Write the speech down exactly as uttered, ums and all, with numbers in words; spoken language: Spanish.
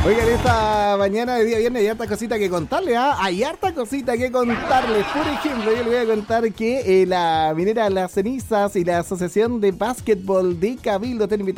Oigan, esta mañana de día viernes hay harta cosita que contarles, ¿ah? Hay harta cosita que contarles. Por ejemplo, yo les voy a contar que eh, la minera Las Cenizas y la Asociación de Básquetbol de Cabildo están invitando